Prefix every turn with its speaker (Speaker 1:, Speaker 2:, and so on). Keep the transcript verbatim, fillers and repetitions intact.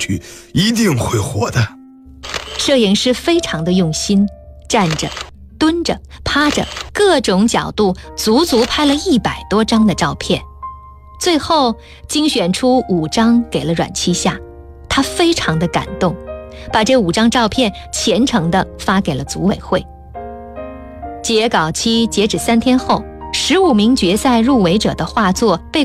Speaker 1: 去，一定会火的。
Speaker 2: 摄影师非常的用心，站着、蹲着、趴着，各种角度，足足拍了一百多张的照片。最后精选出五张给了阮七下，他非常的感动，把这五张照片虔诚地发给了组委会。截稿期截止三天后，十五名决赛入围者的画作被